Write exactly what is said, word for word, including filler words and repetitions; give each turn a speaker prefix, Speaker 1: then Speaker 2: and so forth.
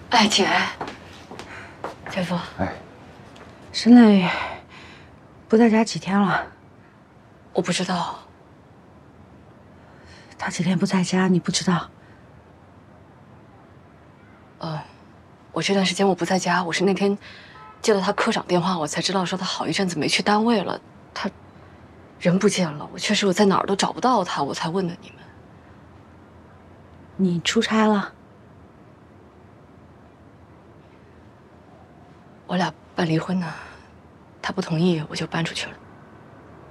Speaker 1: 哎，姐，姐夫，
Speaker 2: 哎，
Speaker 3: 沈磊不在家几天了？
Speaker 1: 我不知道。
Speaker 3: 他几天不在家，你不知道？
Speaker 1: 呃，我这段时间我不在家，我是那天接到他科长电话，我才知道说他好一阵子没去单位了，他人不见了。我确实我在哪儿都找不到他，我才问的你们。
Speaker 3: 你出差了？
Speaker 1: 我俩办离婚呢，他不同意，我就搬出去了。